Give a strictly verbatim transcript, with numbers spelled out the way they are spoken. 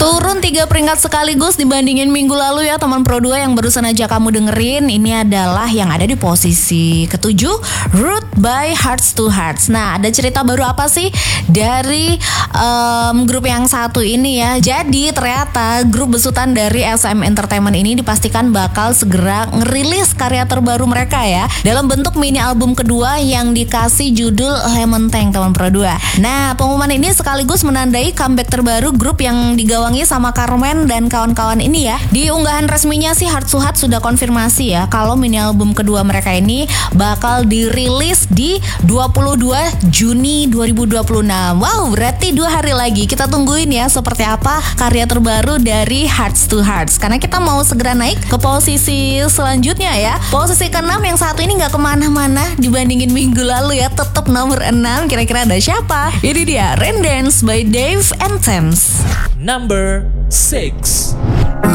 Turun tiga peringkat sekaligus dibandingin minggu lalu ya teman Pro dua yang barusan aja kamu dengerin. Ini adalah yang ada di posisi ketujuh, Root by Hearts to Hearts. Nah, ada cerita baru apa sih dari um, grup yang satu ini ya? Jadi ternyata grup besutan dari S M Entertainment ini dipastikan bakal segera ngerilis karya terbaru mereka ya, dalam bentuk mini album kedua yang dikasih judul Lemon Tank teman Pro dua. Nah, pengumuman ini sekaligus menandai comeback terbaru grup yang digawangi sama Carmen dan kawan-kawan ini ya. Di unggahan resminya sih Hearts to Hearts sudah konfirmasi ya kalau mini album kedua mereka ini bakal dirilis di dua puluh dua Juni dua ribu dua puluh enam. Wow, berarti dua hari lagi. Kita tungguin ya seperti apa karya terbaru dari Hearts to Hearts, karena kita mau segera naik ke posisi selanjutnya ya. Posisi keenam yang satu ini gak kemana-mana dibandingin minggu lalu ya, tetap nomor enam. Kira-kira ada siapa? Ini dia Rain Dance by Dave and Thames. Number six.